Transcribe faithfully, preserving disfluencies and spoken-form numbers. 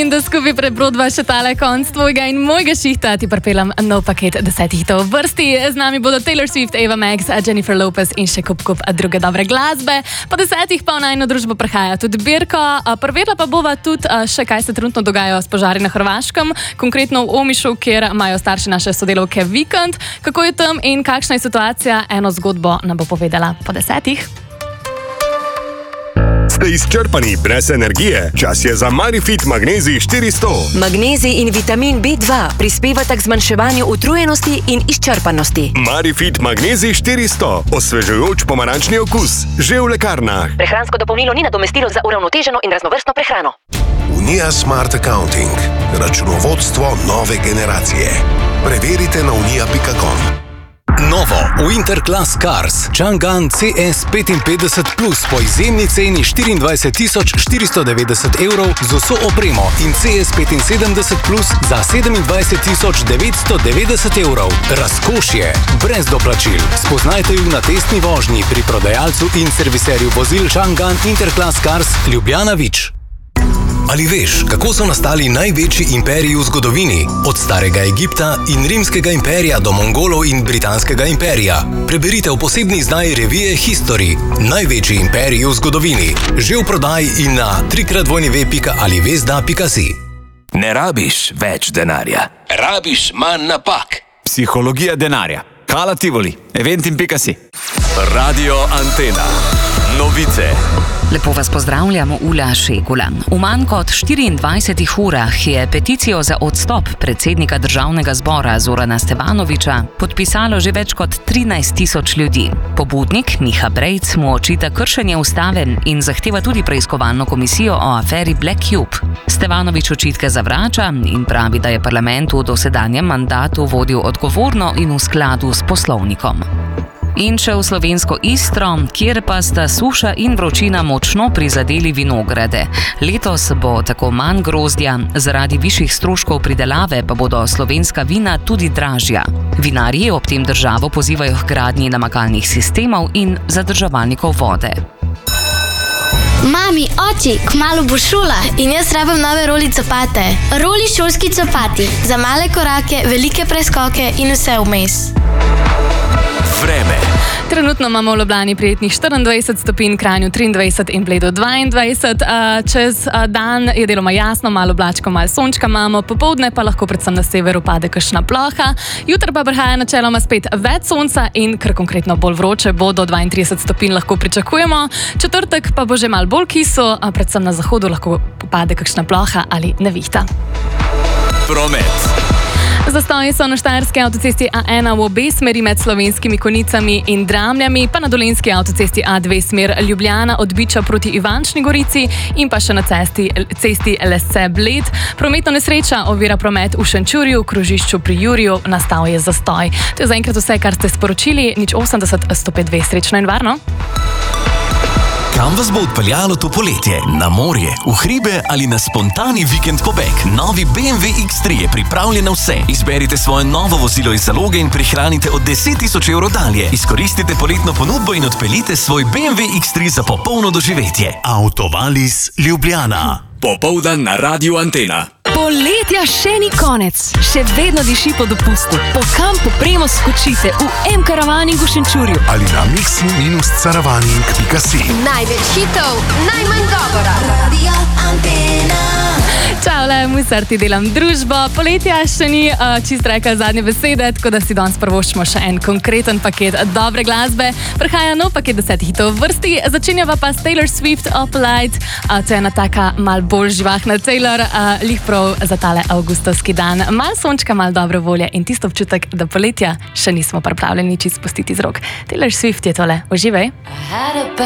In da skupaj prebrodva še tale konc tvojega in mojega šihta ti pripeljem nov paket desetih hitov v vrsti. Z nami bodo Taylor Swift, Ava Max, Jennifer Lopez in še kup kup druge dobre glasbe. Po desetih pa v najino družbo prihaja tudi Birko. Preverila pa bova tudi še, kaj se trenutno dogaja s požari na Hrvaškem, konkretno v Omišu, kjer imajo starši naše sodelavke vikend. Kako je tam in kakšna je situacija, eno zgodbo nam bo povedala po desetih. Ste izčrpani brez energije? Čas je za Marifit Magnezij štiristo. Magnezij in vitamin B dva prispevata k zmanjševanju utrujenosti in izčrpanosti. Marifit Magnezij štiristo. Osvežujoč pomarančni okus. Že v lekarnah. Prehransko dopolnilo ni nadomestilo za uravnoteženo in raznovrstno prehrano. Unija Smart Accounting. Računovodstvo nove generacije. Preverite na unija pika com. Novo Winter Class Cars Chang'an C S petinpetdeset plus po izjemni ceni štiriindvajset tisoč štiristo devetdeset evrov z vso opremo in C S petinsedemdeset plus za sedemindvajset tisoč devetsto devetdeset evrov. Razkošje, brez doplačil. Spoznajte ju na testni vožnji pri prodajalcu in serviserju vozil Chang'an Interclass Cars Ljubljana Vič. Ali veš, kako so nastali največji imperiji v zgodovini? Od starega Egipta in rimskega imperija do Mongolov in britanskega imperija. Preberite v posebni izdaji revije History. Največji imperiji v zgodovini. Že v prodaji in na trikratvojni pika alivezda pika si. Ne rabiš več denarja. Rabiš manj napak. Psihologija denarja. Kala Tivoli. Eventim pika si. Radio Antena. Novice. Lepo vas pozdravljam, Ula Šegula. V manj kot štiriindvajsetih urah je peticijo za odstop predsednika državnega zbora Zorana Stevanovića podpisalo že več kot trinajst tisoč ljudi. Pobudnik Miha Brejc mu očita kršenje ustave in zahteva tudi preiskovalno komisijo o aferi Black Cube. Stevanović očitke zavrača in pravi, da je parlament v dosedanjem mandatu vodil odgovorno in v skladu s poslovnikom. In še v slovensko Istro, kjer pa sta suša in vročina močno prizadeli vinograde. Letos bo tako manj grozdja, zaradi višjih stroškov pridelave pa bodo slovenska vina tudi dražja. Vinarji ob tem državo pozivajo k gradnji namakalnih sistemov in zadrževalnikov vode. Mami, oči, kmalu bo šola in jaz rabim nove roli copate. Roli šolski copati, za male korake, velike preskoke in vse vmes. Vreme. Trenutno imamo v Ljubljani prijetnih štiriindvajset stopinj, Kranju triindvajset in Bledu dvaindvajset. Čez dan je deloma jasno, malo oblačko, malo sončka imamo, popoldne pa lahko predvsem na severu pade kakšna ploha. Jutri pa prihaja načeloma spet več sonca in kar konkretno bolj vroče bo, do dvaintrideset stopinj lahko pričakujemo. Četrtek pa bo že malo bolj kiso, predvsem na zahodu lahko pade kakšna ploha ali nevihta. Promet. Zastoji so na štajerski avtocesti A ena v obe smeri med Slovenskimi Konjicami in Dramljami, pa na dolenjski avtocesti A dve smer Ljubljana od Biča proti Ivančni Gorici in pa še na cesti, cesti Lesce-Bled. Prometno nesreča ovira promet v Šenčurju, v krožišču pri Juriju, nastal je zastoj. To je zaenkrat vse, kar ste sporočili. Nič osemdeset sto pet dve. Srečno in varno. Kam vas bo odpeljalo to poletje? Na morje, v hribe ali na spontani vikend pobeg? Novi B M W X tri je pripravljen na vse. Izberite svoje novo vozilo iz zaloge in prihranite od deset tisoč evrov dalje. Izkoristite poletno ponudbo in odpeljite svoj B M W X tri za popolno doživetje. Autovalis Ljubljana. Popoldan na Radio Antena. Poletja še ni konec, še vedno diši po dopustu. Po kampu Premo skočite v M-karavaning v Šenčurju. Ali na mixing-caravaning pika si. Največ hitov, najmanj govora. Radio Antena. Čau, le, musar ti delam družbo. Poletja še ni uh, čist rekla zadnje besede, tako da si danes prvoščimo še en konkreten paket dobre glasbe. Prihaja nov paket desetih hitov v vrsti, začenjava pa s Taylor Swift Opalite. Uh, to je ena taka mal bolj živahna Taylor, uh, lih prav za tale avgustovski dan. Mal sončka, mal dobre volje in tisto občutek, da poletja še nismo pripravljeni čist spustiti z rok. Taylor Swift je tole. Uživaj.